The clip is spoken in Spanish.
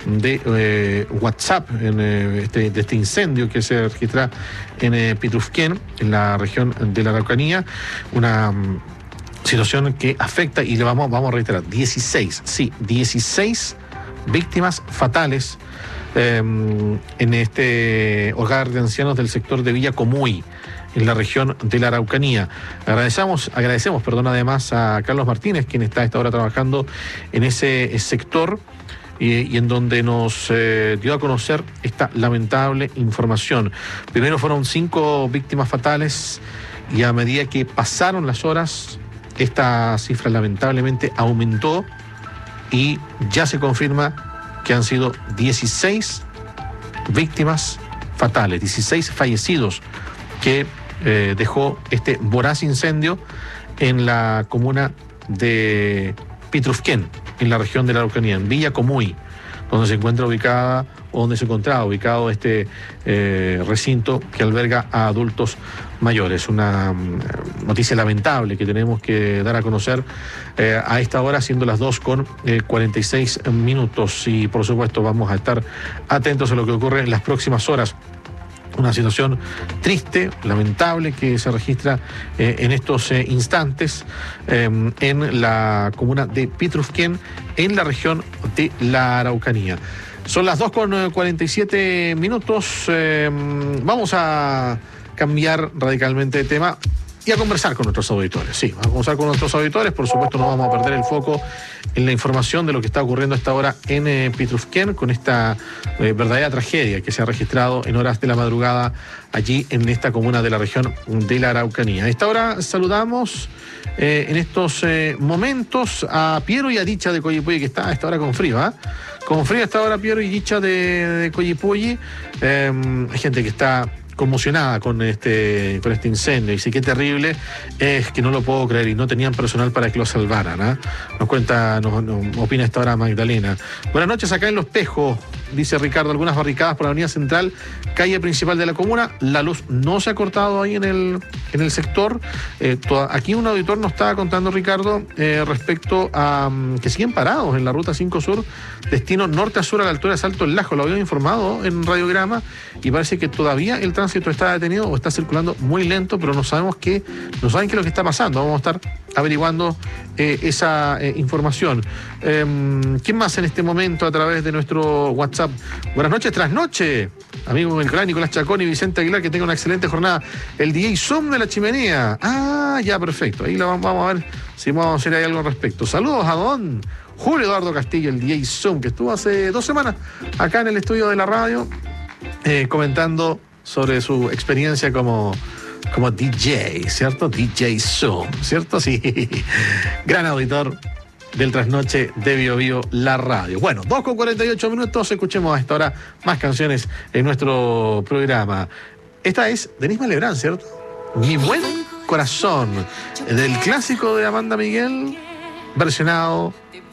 de WhatsApp de este incendio que se registra en Pitrufquén, en la región de la Araucanía. Una situación que afecta, y le vamos a reiterar, 16 víctimas fatales en este hogar de ancianos del sector de Villa Comuy, en la región de la Araucanía. Agradecemos, además a Carlos Martínez, quien está a esta hora trabajando en ese sector y en donde nos dio a conocer esta lamentable información. Primero fueron 5 víctimas fatales y a medida que pasaron las horas, esta cifra lamentablemente aumentó y ya se confirma que han sido 16 víctimas fatales, 16 fallecidos que dejó este voraz incendio en la comuna de Pitrufquén, en la región de la Araucanía, en Villa Comuy, donde se encontraba ubicado este recinto que alberga a adultos mayores. Una noticia lamentable que tenemos que dar a conocer a esta hora, siendo las 2:46, y por supuesto vamos a estar atentos a lo que ocurre en las próximas horas. Una situación triste, lamentable, que se registra en estos instantes en la comuna de Pitrufquén, en la región de la Araucanía. Son las 2:47. Vamos a cambiar radicalmente de tema y a conversar con nuestros auditores. Sí, vamos a conversar con nuestros auditores. Por supuesto, no vamos a perder el foco en la información de lo que está ocurriendo a esta hora en Pitrufquén, con esta verdadera tragedia que se ha registrado en horas de la madrugada allí en esta comuna de la región de la Araucanía. A esta hora saludamos en estos momentos a Piero y a Dicha de Coyipulli, que está a esta hora con frío, ¿ah? Con frío a esta hora, Piero y Dicha de Coyipulli. Hay gente que está conmocionada con este incendio, y sí, qué terrible es, que no lo puedo creer, y no tenían personal para que lo salvaran, ¿eh? Nos opina esta hora Magdalena. Buenas noches, acá en Los Pejos, dice Ricardo, algunas barricadas por la avenida central, calle principal de la comuna. La luz no se ha cortado ahí en el sector. Aquí un auditor nos estaba contando, Ricardo, respecto a que siguen parados en la ruta 5 Sur, destino norte a sur, a la altura de Salto El Lajo. Lo habíamos informado en Radiograma, y parece que todavía el tránsito está detenido o está circulando muy lento, pero no saben qué es lo que está pasando. Vamos a estar averiguando esa información. ¿Quién más en este momento a través de nuestro WhatsApp? Buenas noches, trasnoche, amigo Melcolán, Nicolás Chacón y Vicente Aguilar, que tenga una excelente jornada. El DJ Zoom de la chimenea. Ah, ya, perfecto. Ahí vamos a ver si vamos a hacer ahí algo al respecto. Saludos a don Julio Eduardo Castillo, el DJ Zoom, que estuvo hace 2 semanas acá en el estudio de la radio comentando sobre su experiencia como DJ, ¿cierto? DJ Zoom, ¿cierto? Sí. Gran auditor del trasnoche de Bio Bio, la radio. Bueno, 2:48, escuchemos a esta hora más canciones en nuestro programa. Esta es Denise Malebrán, ¿cierto? Mi buen corazón, del clásico de Amanda Miguel, versionado